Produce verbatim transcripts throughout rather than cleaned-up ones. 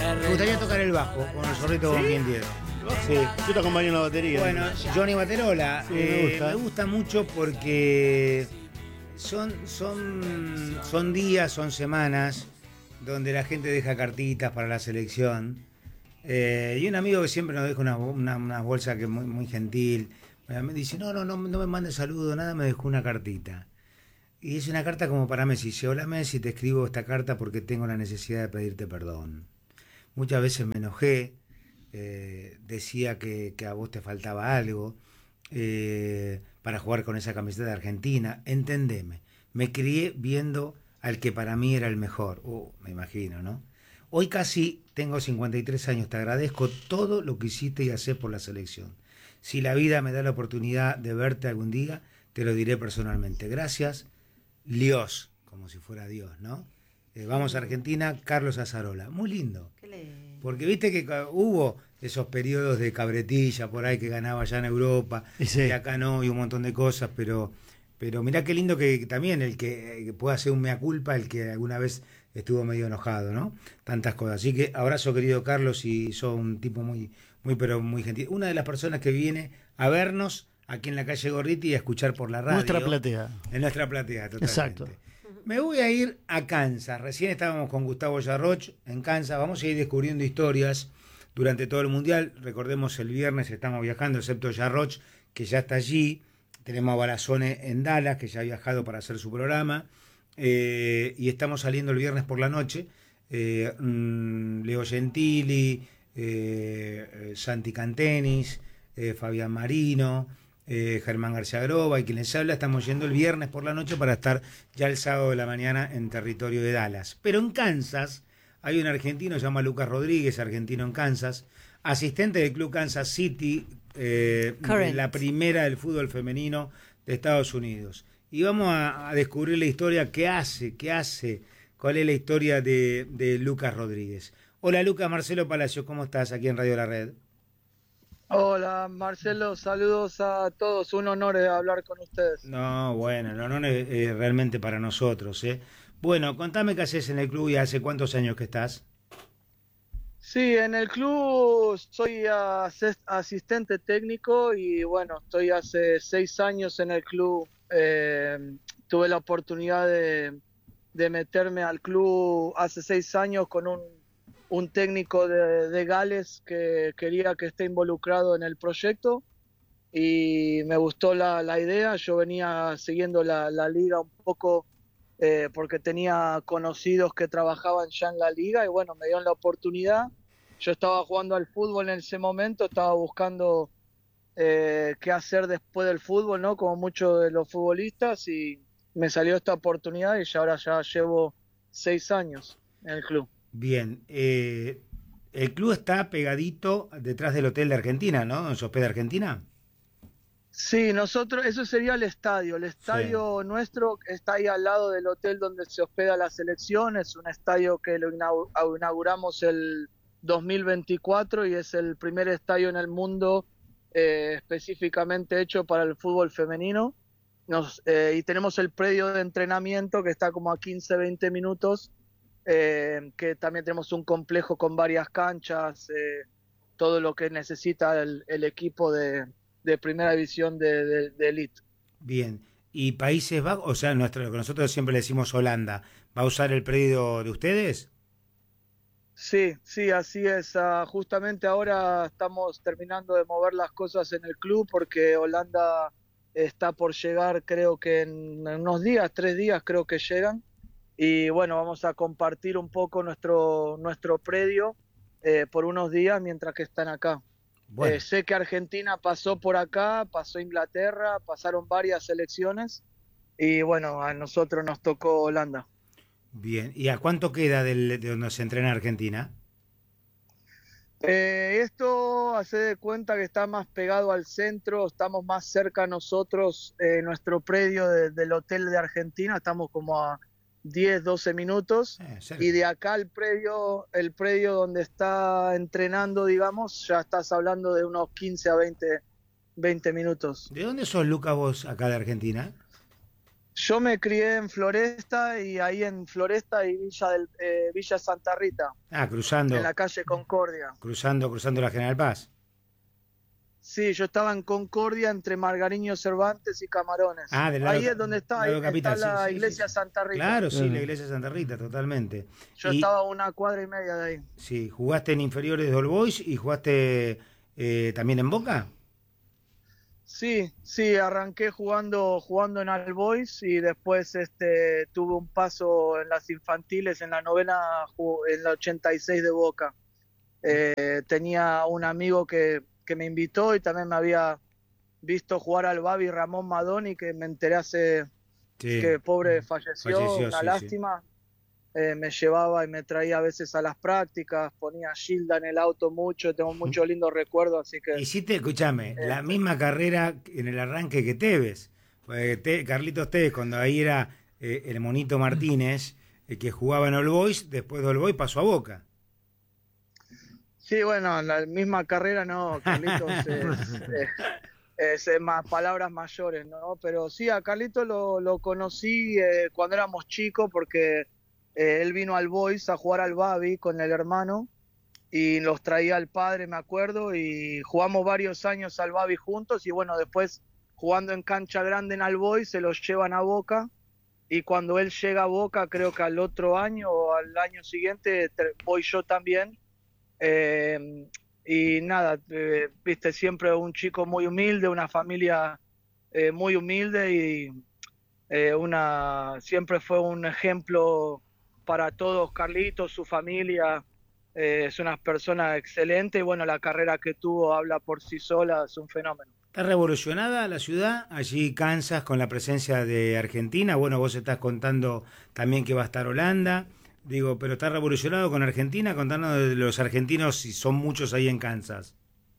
Me gustaría tocar el bajo con el zorrito ¿Sí? con quien Diego. Sí, yo te acompaño en la batería. Bueno, Johnny Baterola, Sí, eh, me gusta. me gusta mucho porque son, son, son días, son semanas donde la gente deja cartitas para la selección. Eh, y un amigo que siempre nos deja una, una, una bolsa que es muy, muy gentil, me dice, no, no, no, no me mandes saludo, nada, me dejó una cartita. Y es una carta como para Messi. Dice, hola Messi, te escribo esta carta porque tengo la necesidad de pedirte perdón. Muchas veces me enojé, eh, decía que, que a vos te faltaba algo eh, para jugar con esa camiseta de Argentina. Entendeme, me crié viendo al que para mí era el mejor. Uh, me imagino, ¿no? Hoy casi tengo cincuenta y tres años, te agradezco todo lo que hiciste y haces por la selección. Si la vida me da la oportunidad de verte algún día, te lo diré personalmente. Gracias, Dios, como si fuera Dios, ¿no? Eh, vamos a Argentina, Carlos Azarola. Muy lindo. Qué lindo. Porque viste que hubo esos periodos de cabretilla por ahí que ganaba allá en Europa, Y sí. y acá no, y un montón de cosas, pero pero mirá qué lindo que, que también el que, que pueda hacer un mea culpa, el que alguna vez estuvo medio enojado, ¿no? Tantas cosas. Así que abrazo, querido Carlos, y sos un tipo muy, muy, pero muy gentil. Una de las personas que viene a vernos aquí en la calle Gorriti y a escuchar por la radio. Nuestra platea. En nuestra platea, totalmente. Exacto. Me voy a ir a Kansas. Recién estábamos con Gustavo Yarroch en Kansas. Vamos a ir descubriendo historias durante todo el Mundial. Recordemos, el viernes estamos viajando, excepto Yarroch, que ya está allí. Tenemos a Barazone en Dallas, que ya ha viajado para hacer su programa. Eh, y estamos saliendo el viernes por la noche. Eh, mm, Leo Gentili, eh, Santi Cantenis, eh, Fabián Marino, eh, Germán García Groba y quien les habla. Estamos yendo el viernes por la noche para estar ya el sábado de la mañana en territorio de Dallas. Pero en Kansas hay un argentino, se llama Lucas Rodríguez, argentino en Kansas, asistente del club Kansas City, eh, de la primera del fútbol femenino de Estados Unidos. Y vamos a, a descubrir la historia, qué hace, qué hace, cuál es la historia de, de Lucas Rodríguez. Hola Lucas, Marcelo Palacio, ¿cómo estás aquí en Radio La Red? Hola Marcelo, saludos a todos, un honor eh, hablar con ustedes. No, bueno, el honor es eh, realmente para nosotros, ¿eh? Bueno, contame qué haces en el club y hace cuántos años que estás. Sí, en el club soy ases- asistente técnico y bueno, estoy hace seis años en el club. Eh, tuve la oportunidad de, de meterme al club hace seis años con un, un técnico de, de Gales que quería que esté involucrado en el proyecto y me gustó la, la idea. Yo venía siguiendo la, la liga un poco eh, porque tenía conocidos que trabajaban ya en la liga y bueno, me dieron la oportunidad. Yo estaba jugando al fútbol en ese momento, estaba buscando eh, qué hacer después del fútbol, ¿no? Como muchos de los futbolistas, y me salió esta oportunidad y ya ahora ya llevo seis años en el club. Bien, eh, el club está pegadito detrás del Hotel de Argentina, ¿no? ¿Donde se hospeda Argentina? Sí, nosotros, eso sería el estadio. El estadio sí. nuestro está ahí al lado del hotel donde se hospeda la selección. Es un estadio que lo inauguramos el dos mil veinticuatro y es el primer estadio en el mundo eh, específicamente hecho para el fútbol femenino. Nos, eh, y tenemos el predio de entrenamiento que está como a quince, veinte minutos, eh, que también tenemos un complejo con varias canchas, eh, todo lo que necesita el, el equipo de, de primera división de, de, de Elite. Bien, y Países Bajos, o sea, nuestro, lo que nosotros siempre le decimos Holanda, ¿va a usar el predio de ustedes? Sí, sí, así es. Uh, justamente ahora estamos terminando de mover las cosas en el club porque Holanda está por llegar, creo que en unos días, tres días creo que llegan. Y bueno, vamos a compartir un poco nuestro, nuestro predio eh, por unos días mientras que están acá. Bueno. Eh, sé que Argentina pasó por acá, pasó Inglaterra, pasaron varias selecciones y bueno, a nosotros nos tocó Holanda. Bien, ¿y a cuánto queda del, de donde se entrena Argentina? Eh, esto hace de cuenta que está más pegado al centro, estamos más cerca a nosotros, eh, nuestro predio de, del hotel de Argentina, estamos como a diez, doce minutos, eh, y de acá el predio, el predio donde está entrenando, digamos, ya estás hablando de unos quince a veinte minutos. ¿De dónde sos, Lucas, vos acá de Argentina? Yo me crié en Floresta y ahí en Floresta y Villa, del, eh, Villa Santa Rita, Ah, cruzando, en la calle Concordia. cruzando, cruzando la General Paz. Sí, yo estaba en Concordia entre Margariño Cervantes y Camarones. Ah, del lado, Ahí es donde está, ahí lado capital, está la sí, sí, iglesia sí, sí. Santa Rita. Claro, sí, Claro. la iglesia de Santa Rita, totalmente. Yo Y estaba a una cuadra y media de ahí. sí, jugaste en inferiores de All Boys y jugaste eh, también en Boca. Sí, sí, arranqué jugando jugando en All Boys y después este tuve un paso en las infantiles en la novena ju- en la ochenta y seis de Boca. Eh, tenía un amigo que, que me invitó y también me había visto jugar al Babi Ramón Madoni, que me enteré hace Sí, que pobre falleció, falleció, una sí, sí. lástima. Eh, me llevaba y me traía a veces a las prácticas, ponía Gilda en el auto mucho, tengo muchos lindos recuerdos, así que Hiciste, escúchame, la este, misma carrera en el arranque que Tevez. Porque Te- Carlitos Tevez, cuando ahí era eh, el Monito Martínez, eh, que jugaba en All Boys, después de All Boys pasó a Boca. sí, bueno, la misma carrera no, Carlitos es, es, es, eh, más palabras mayores, ¿no? Pero sí, a Carlitos lo, lo conocí eh, cuando éramos chicos porque eh, él vino al Boys a jugar al Babi con el hermano y los traía al padre, me acuerdo, y jugamos varios años al Babi juntos y bueno, después jugando en cancha grande en All Boys se los llevan a Boca y cuando él llega a Boca, creo que al otro año o al año siguiente te- voy yo también. Eh, y nada, eh, viste, siempre un chico muy humilde, una familia eh, muy humilde y eh, una siempre fue un ejemplo para todos, Carlitos, su familia. Eh, es una persona excelente y bueno, la carrera que tuvo habla por sí sola, es un fenómeno. Está revolucionada la ciudad, allí Kansas con la presencia de Argentina. Bueno, vos estás contando también que va a estar Holanda. Digo, pero está revolucionado con Argentina, contanos de los argentinos si son muchos ahí en Kansas.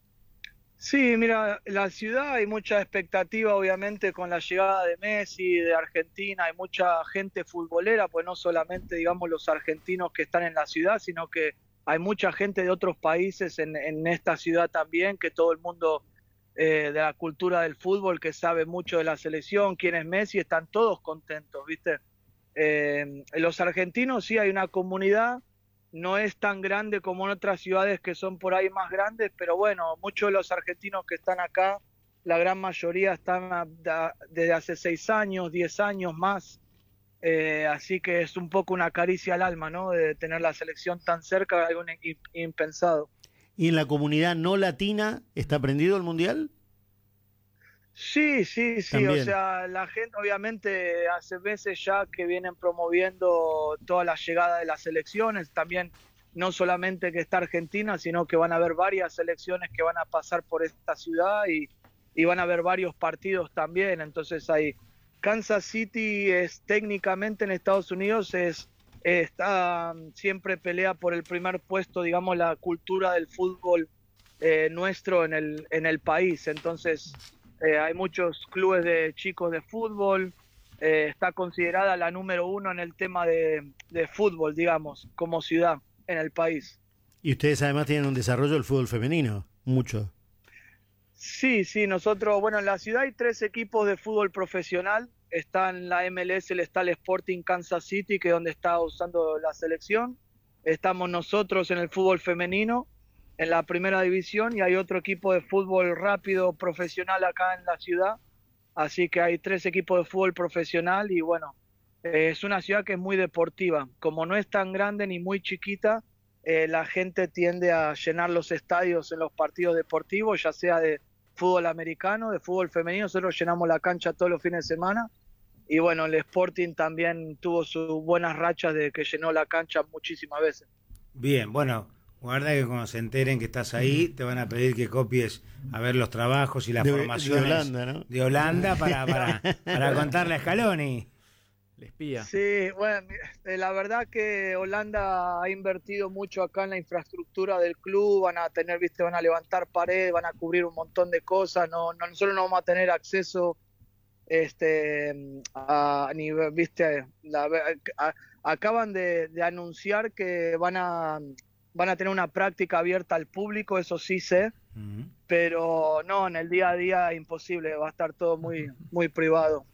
Sí, mira, la ciudad hay mucha expectativa, obviamente, con la llegada de Messi, de Argentina, hay mucha gente futbolera, pues no solamente, digamos, los argentinos que están en la ciudad, sino que hay mucha gente de otros países en, en esta ciudad también, que todo el mundo eh, de la cultura del fútbol, que sabe mucho de la selección, quién es Messi, están todos contentos, ¿viste? Eh, los argentinos sí hay una comunidad, no es tan grande como en otras ciudades que son por ahí más grandes, pero bueno, muchos de los argentinos que están acá, la gran mayoría están a- da- desde hace seis años, diez años más, eh, así que es un poco una caricia al alma, ¿no? De tener la selección tan cerca, algo in- impensado. ¿Y en la comunidad no latina está prendido el mundial? Sí, sí, sí, o También. sea, la gente obviamente hace meses ya que vienen promoviendo toda la llegada de las elecciones, también no solamente que está Argentina, sino que van a haber varias elecciones que van a pasar por esta ciudad y, y van a haber varios partidos también, entonces hay Kansas City es técnicamente en Estados Unidos es está siempre pelea por el primer puesto, digamos, la cultura del fútbol eh, nuestro en el en el país, entonces eh, hay muchos clubes de chicos de fútbol, eh, está considerada la número uno en el tema de, de fútbol, digamos, como ciudad en el país. Y ustedes además tienen un desarrollo del fútbol femenino, mucho. Sí, sí, nosotros, bueno, en la ciudad hay tres equipos de fútbol profesional, está en la M L S, el está el Sporting Kansas City, que es donde está usando la selección, estamos nosotros en el fútbol femenino, en la primera división, y hay otro equipo de fútbol rápido profesional acá en la ciudad, así que hay tres equipos de fútbol profesional y bueno, eh, es una ciudad que es muy deportiva, como no es tan grande ni muy chiquita, eh, la gente tiende a llenar los estadios en los partidos deportivos, ya sea de fútbol americano, de fútbol femenino, nosotros llenamos la cancha todos los fines de semana y bueno, el Sporting también tuvo sus buenas rachas de que llenó la cancha muchísimas veces. Bien, bueno, guarda que cuando se enteren que estás ahí, te van a pedir que copies a ver los trabajos y las De- formaciones de Holanda, ¿no? de Holanda para, para, para contarle a Scaloni. El espía. Sí, bueno, eh, la verdad que Holanda ha invertido mucho acá en la infraestructura del club, van a tener, viste, van a levantar paredes, van a cubrir un montón de cosas, no, no nosotros no vamos a tener acceso este a, ni viste la, a, acaban de, de anunciar que van a van a tener una práctica abierta al público, eso sí sé, Uh-huh. pero no, en el día a día imposible, va a estar todo muy muy privado.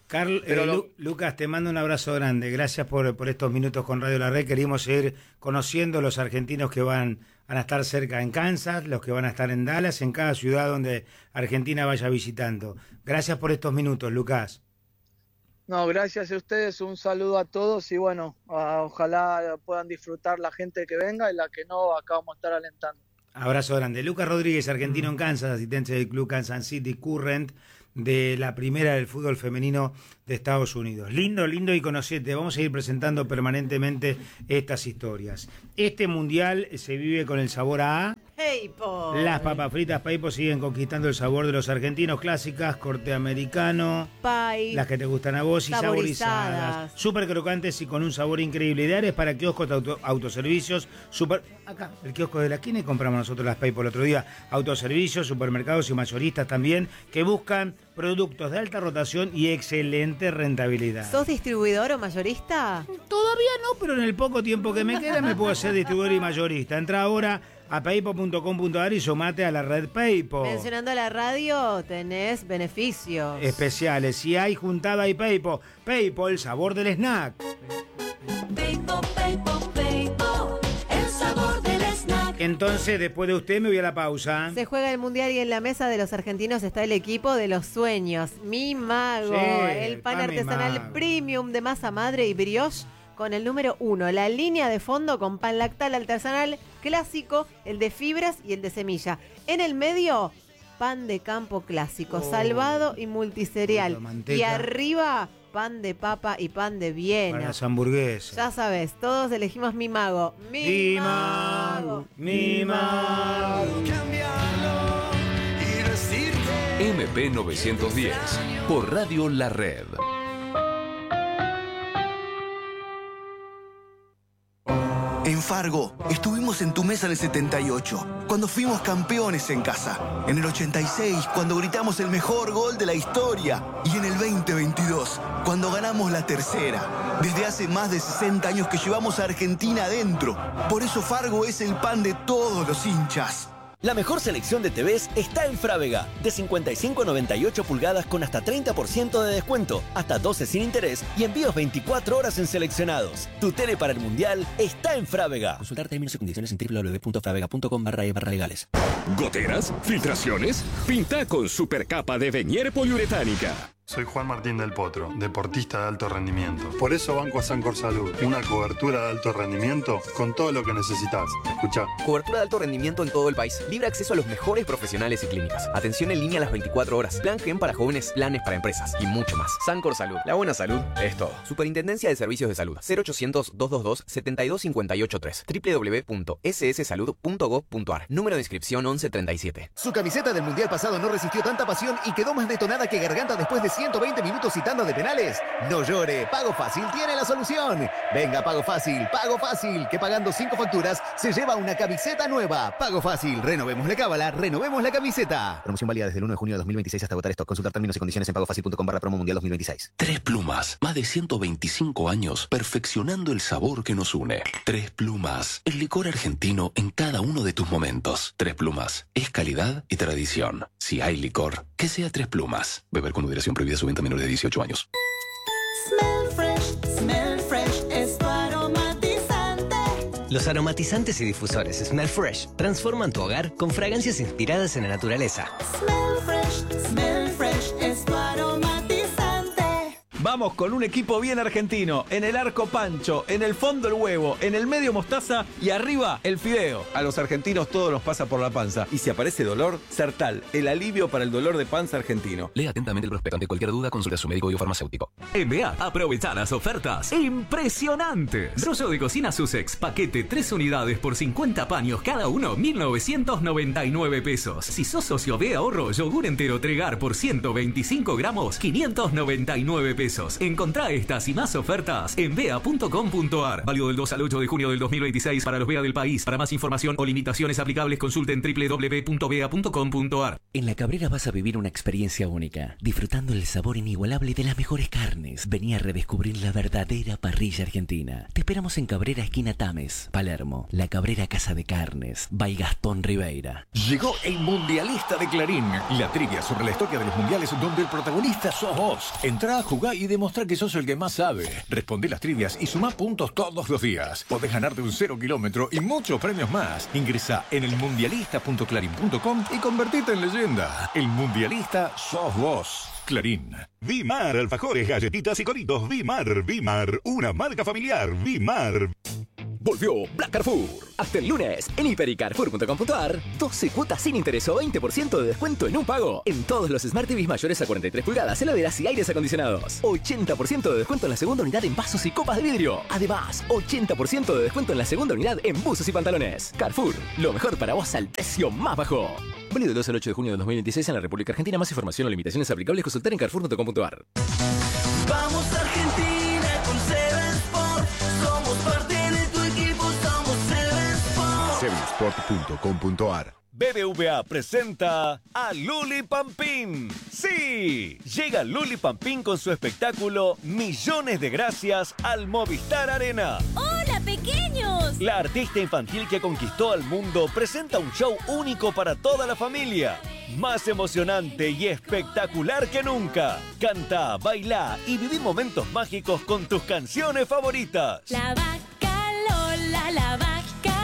Carl, eh, lo... Lu, Lucas, te mando un abrazo grande. Gracias por, por estos minutos con Radio La Red. Queríamos seguir conociendo los argentinos que van, van a estar cerca en Kansas, los que van a estar en Dallas, en cada ciudad donde Argentina vaya visitando. Gracias por estos minutos, Lucas. No, gracias a ustedes, un saludo a todos y bueno, a, ojalá puedan disfrutar la gente que venga y la que no, acá vamos a estar alentando. Abrazo grande. Lucas Rodríguez, argentino en Kansas, asistente del club Kansas City Current, de la primera del fútbol femenino de Estados Unidos. Lindo, lindo y conocete. Vamos a ir presentando permanentemente estas historias. Este mundial se vive con el sabor a... Paypo. Las papas fritas Paypo siguen conquistando el sabor de los argentinos, clásicas, corte americano, Pay. las que te gustan a vos y saborizadas. Saborizadas. Súper crocantes y con un sabor increíble. Ideales para kioscos de auto, autoservicios. Super... Acá, el kiosco de la esquina y compramos nosotros las Paypo el otro día. Autoservicios, supermercados y mayoristas también que buscan productos de alta rotación y excelente rentabilidad. ¿Sos distribuidor o mayorista? Todavía no, pero en el poco tiempo que me queda me puedo hacer distribuidor y mayorista. Entra ahora a paypo punto com punto a r y sumate a la red Paypo. Mencionando la radio, tenés beneficios especiales. Si hay juntada y Paypo. Paypo, el sabor del snack. Paypo, Paypo, Paypo, el sabor del snack. Entonces, después de usted me voy a la pausa. Se juega el mundial y en la mesa de los argentinos está el equipo de los sueños. Mi Mago, Sí, el pan pan Mi artesanal Mago. premium de masa madre y brioche con el número uno. La línea de fondo con pan lactal artesanal clásico, el de fibras y el de semilla. En el medio, pan de campo clásico, Oh, salvado y multiserial. con manteca. Y arriba, pan de papa y pan de Para Viena. las hamburguesas. Ya sabes, todos elegimos Mi Mago. Mi, Mi Mago. mago, mi mago. M P novecientos diez por Radio La Red. En Fargo, estuvimos en tu mesa en el setenta y ocho, cuando fuimos campeones en casa. En el ochenta y seis, cuando gritamos el mejor gol de la historia. Y en el veinte veintidós, cuando ganamos la tercera. Desde hace más de sesenta años que llevamos a Argentina adentro. Por eso Fargo es el pan de todos los hinchas. La mejor selección de T Vs está en Frávega. De cincuenta y cinco a noventa y ocho pulgadas con hasta treinta por ciento de descuento, hasta doce sin interés y envíos veinticuatro horas en seleccionados. Tu tele para el Mundial está en Frávega. Consultar términos y condiciones en doble u doble u doble u punto fravega punto com barra e barra legales. ¿Goteras? ¿Filtraciones? Pinta con supercapa de Venier poliuretánica. Soy Juan Martín del Potro, deportista de alto rendimiento. Por eso banco a Sancor Salud, una cobertura de alto rendimiento con todo lo que necesitas. Escuchá. Cobertura de alto rendimiento en todo el país. Libre acceso a los mejores profesionales y clínicas. Atención en línea a las veinticuatro horas. Plan Gen para jóvenes, planes para empresas y mucho más. Sancor Salud. La buena salud es todo. Superintendencia de Servicios de Salud. cero ochocientos, doscientos veintidós, setenta y dos cincuenta y ocho tres. doble u doble u doble u punto ese ese salud punto gov punto a r. Número de inscripción once treinta y siete. Su camiseta del Mundial pasado no resistió tanta pasión y quedó más detonada que garganta después de ciento veinte minutos y tanda de penales. No llore, Pago Fácil tiene la solución. Venga, Pago Fácil, Pago Fácil, que pagando cinco facturas se lleva una camiseta nueva. Pago Fácil, renovemos la cábala, renovemos la camiseta. Promoción válida desde el uno de junio de dos mil veintiséis hasta agotar stock. Consultar términos y condiciones en pagofacil punto com barra promo mundial dos mil veintiséis. Tres Plumas, más de ciento veinticinco años perfeccionando el sabor que nos une. Tres Plumas, el licor argentino en cada uno de tus momentos. Tres Plumas, es calidad y tradición. Si hay licor, que sea Tres Plumas. Beber con moderación, prohibida su venta a menores de dieciocho años. Smell fresh, smell fresh, es tu aromatizante. Los aromatizantes y difusores Smell Fresh transforman tu hogar con fragancias inspiradas en la naturaleza. Smell fresh, smell fresh, es tu aromatizante. Vamos con un equipo bien argentino. En el arco Pancho, en el fondo el huevo, en el medio mostaza y arriba el fideo. A los argentinos todo nos pasa por la panza. Y si aparece dolor, Sertal, el alivio para el dolor de panza argentino. Lea atentamente el prospecto. Ante cualquier duda, consulte a su médico y o farmacéutico. En B A, aprovecha las ofertas impresionantes. Rollo de cocina Sussex, paquete tres unidades por cincuenta paños cada uno, mil novecientos noventa y nueve pesos. Si sos socio B Ahorro, yogur entero Tregar por ciento veinticinco gramos, quinientos noventa y nueve pesos. Encontrá estas y más ofertas en bea punto com punto a r. Válido del dos al ocho de junio del dos mil veintiséis para los B A del país. Para más información o limitaciones aplicables, consulten doble u doble u doble u punto bea punto com punto a r. En La Cabrera vas a vivir una experiencia única, disfrutando el sabor inigualable de las mejores carnes. Vení a redescubrir la verdadera parrilla argentina. Te esperamos en Cabrera, esquina Tames, Palermo. La Cabrera Casa de Carnes, by Gastón Ribeira. Llegó el Mundialista de Clarín, la trivia sobre la historia de los mundiales donde el protagonista sos vos. Entrá, jugá y demostrá que sos el que más sabe. Respondé las trivias y sumá puntos todos los días. Podés ganarte un cero kilómetro y muchos premios más. Ingresá en elmundialista punto clarín punto com y convertite en leyenda. El Mundialista sos vos. Clarín. Vimar, alfajores, galletitas y coritos. Vimar, Vimar, una marca familiar. Vimar. Volvió Black Carrefour. Hasta el lunes, en hiper y carrefour punto com punto ar, doce cuotas sin interés o veinte por ciento de descuento en un pago. En todos los Smart T Vs mayores a cuarenta y tres pulgadas, heladeras y aires acondicionados. ochenta por ciento de descuento en la segunda unidad en vasos y copas de vidrio. Además, ochenta por ciento de descuento en la segunda unidad en buzos y pantalones. Carrefour, lo mejor para vos al precio más bajo. Válido del dos al ocho de junio de dos mil veintiséis en la República Argentina. Más información o limitaciones aplicables consultar en carrefour punto com punto ar. Vamos Argentina con Seven Sport. Somos parte de tu equipo, somos Seven Sport. seven sport punto com punto ar. B B V A presenta a Luli Pampín. ¡Sí! Llega Luli Pampín con su espectáculo Millones de Gracias al Movistar Arena. ¡Hola, pequeños! La artista infantil que conquistó al mundo presenta un show único para toda la familia. Más emocionante y espectacular que nunca. Canta, baila y viví momentos mágicos con tus canciones favoritas. La vaca Lola, la vaca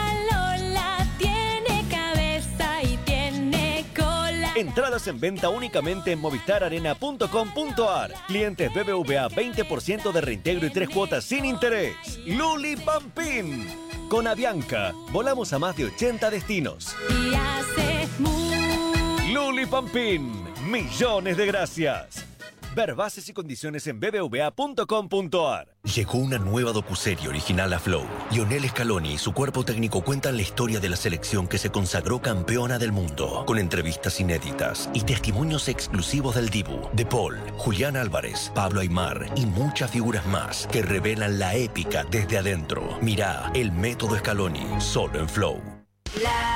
Lola tiene cabeza y tiene cola. Entradas en venta únicamente en movistar arena punto com punto ar. Clientes B B V A veinte por ciento de reintegro y tres cuotas sin interés. Luli Pampín. Con Avianca, volamos a más de ochenta destinos. Y hace mu. Luli Pampín. Millones de gracias. Ver bases y condiciones en b b v a punto com punto ar. Llegó una nueva docuserie original a Flow. Lionel Scaloni y su cuerpo técnico cuentan la historia de la selección que se consagró campeona del mundo, con entrevistas inéditas y testimonios exclusivos del Dibu, De Paul, Julián Álvarez, Pablo Aimar y muchas figuras más que revelan la épica desde adentro. Mirá El Método Scaloni, solo en Flow. La